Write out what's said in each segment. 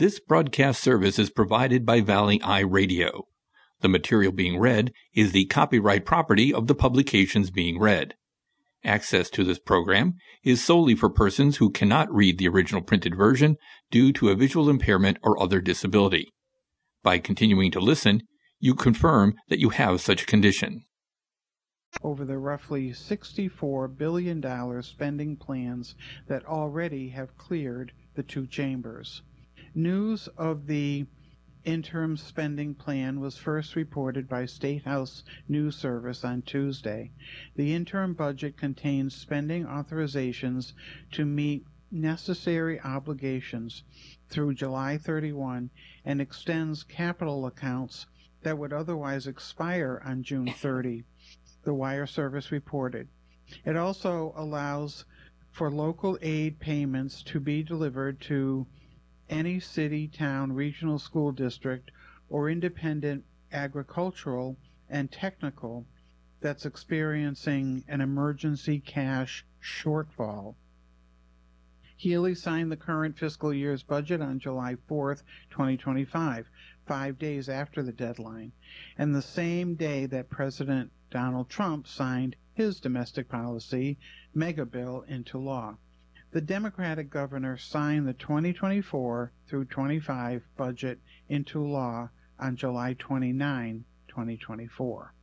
This broadcast service is provided by Valley Eye Radio. The material being read is the copyright property of the publications being read. Access to this program is solely for persons who cannot read the original printed version due to a visual impairment or other disability. By continuing to listen, you confirm that you have such a condition. Over the roughly $64 billion spending plans that already have cleared the two chambers. News of the interim spending plan was first reported by State House News Service on Tuesday. The interim budget contains spending authorizations to meet necessary obligations through July 31 and extends capital accounts that would otherwise expire on June 30, the wire service reported. It also allows for local aid payments to be delivered to any city, town, regional school district, or independent agricultural and technical that's experiencing an emergency cash shortfall. Healy signed the current fiscal year's budget on July 4th, 2025, 5 days after the deadline, and the same day that President Donald Trump signed his domestic policy mega bill into law. The Democratic governor signed the 2024 through 25 budget into law on July 29, 2024.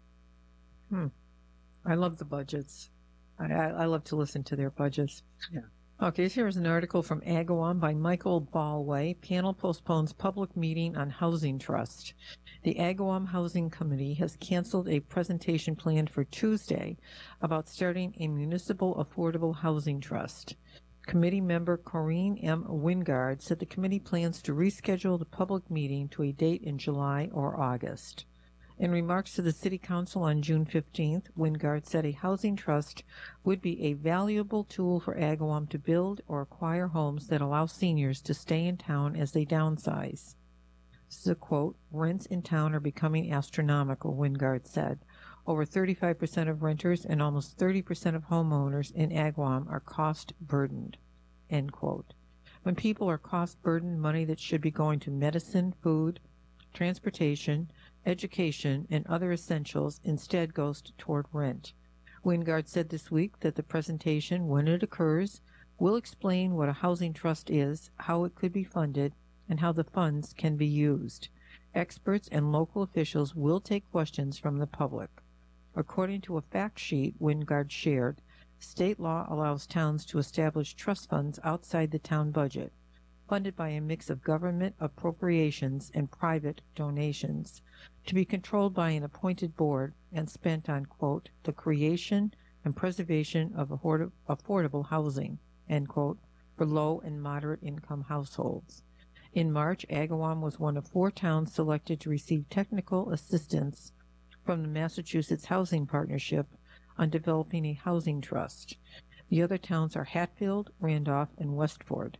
I love the budgets. I love to listen to their budgets. Yeah. Okay, so here's an article from Agawam by Michael Ballway. Panel postpones public meeting on housing trust. The Agawam Housing Committee has canceled a presentation planned for Tuesday about starting a municipal affordable housing trust. Committee member Corinne M. Wingard said the committee plans to reschedule the public meeting to a date in July or August. In remarks to the City Council on June 15th, Wingard said a housing trust would be a valuable tool for Agawam to build or acquire homes that allow seniors to stay in town as they downsize. This is a quote, "Rents in town are becoming astronomical," Wingard said. Over 35% of renters and almost 30% of homeowners in Agawam are cost-burdened, end quote. When people are cost-burdened, money that should be going to medicine, food, transportation, education, and other essentials instead goes toward rent. Wingard said this week that the presentation, when it occurs, will explain what a housing trust is, how it could be funded, and how the funds can be used. Experts and local officials will take questions from the public. According to a fact sheet Wingard shared, state law allows towns to establish trust funds outside the town budget, funded by a mix of government appropriations and private donations, to be controlled by an appointed board and spent on, quote, the creation and preservation of affordable housing, end quote, for low and moderate income households. In March, Agawam was one of 4 towns selected to receive technical assistance from the Massachusetts Housing Partnership on developing a housing trust. The other towns are Hatfield, Randolph, and Westford.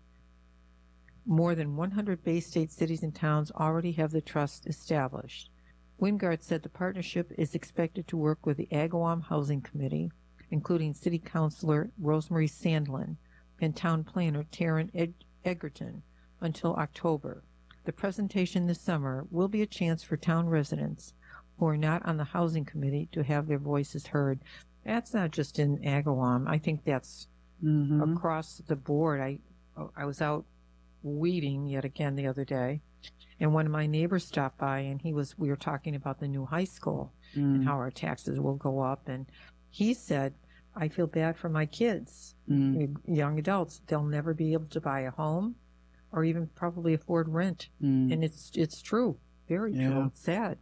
More than 100 Bay State cities and towns already have the trust established. Wingard said the partnership is expected to work with the Agawam Housing Committee, including City Councilor Rosemary Sandlin and Town Planner Taryn Egerton, until October. The presentation this summer will be a chance for town residents who are not on the Housing Committee to have their voices heard. That's not just in Agawam. I think that's across the board. I was out weeding yet again the other day, and one of my neighbors stopped by, and we were talking about the new high school and how our taxes will go up, and he said, I feel bad for my kids, young adults. They'll never be able to buy a home or even probably afford rent. And it's true. Very true. It's sad.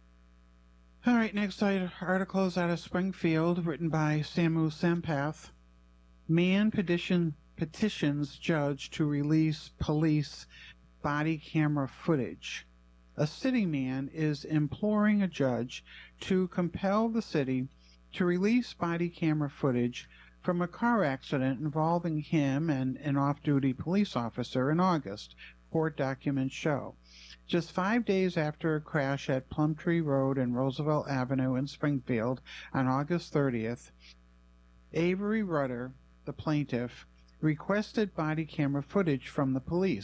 All right, next article is out of Springfield, written by Samu Sampath. Man petitions judge to release police body camera footage. A city man is imploring a judge to compel the city to release body camera footage from a car accident involving him and an off-duty police officer in August, court documents show. Just 5 days after a crash at Plumtree Road and Roosevelt Avenue in Springfield on August 30th, Avery Rudder, the plaintiff, requested body camera footage from the police.